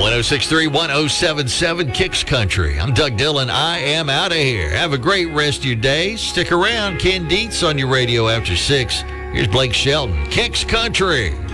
1063 1077 Kicks Country. I'm Doug Dillon. I am out of here. Have a great rest of your day. Stick around. Ken Dietz on your radio after 6. Here's Blake Shelton. Kicks Country.